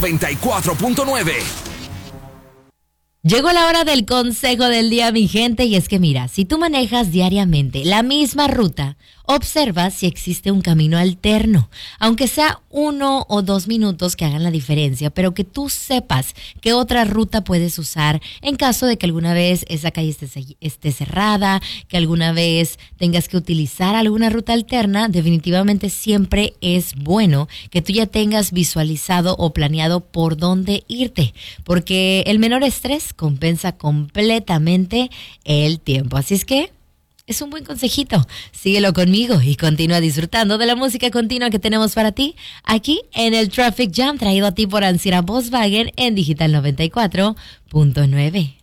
94.9. Llegó la hora del consejo del día, mi gente, y es que mira, si tú manejas diariamente la misma ruta, observa si existe un camino alterno, aunque sea 1 o 2 minutos que hagan la diferencia, pero que tú sepas qué otra ruta puedes usar en caso de que alguna vez esa calle esté cerrada, que alguna vez tengas que utilizar alguna ruta alterna. Definitivamente siempre es bueno que tú ya tengas visualizado o planeado por dónde irte, porque el menor estrés compensa completamente el tiempo. Así es que es un buen consejito. Síguelo conmigo y continúa disfrutando de la música continua que tenemos para ti aquí en el Traffic Jam, traído a ti por Ancira Volkswagen en Digital 94.9.